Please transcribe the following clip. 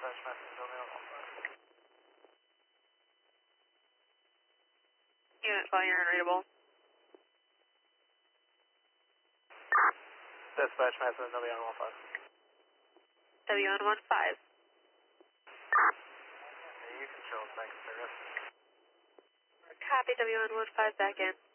Dispatch message WN15. Unit 5, you're unreadable. Dispatch message WN15. WN15. You can show us back in service. Copy WN15 back in.